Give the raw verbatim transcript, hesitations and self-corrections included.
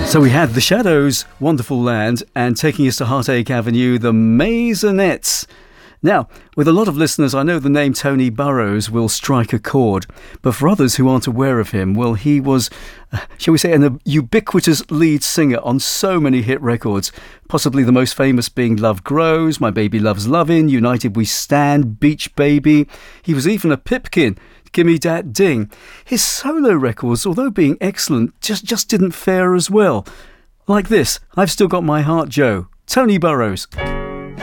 So we had The Shadows, Wonderful Land, and taking us to Heartache Avenue, The Maisonettes. Now, with a lot of listeners, I know the name Tony Burrows will strike a chord, but for others who aren't aware of him, well, he was, uh, shall we say, an ubiquitous lead singer on so many hit records, possibly the most famous being Love Grows, My Baby Loves Lovin', United We Stand, Beach Baby. He was even a Pipkin, Gimme Dat Ding. His solo records, although being excellent, just, just didn't fare as well. Like this, I've Still Got My Heart, Joe, Tony Burrows.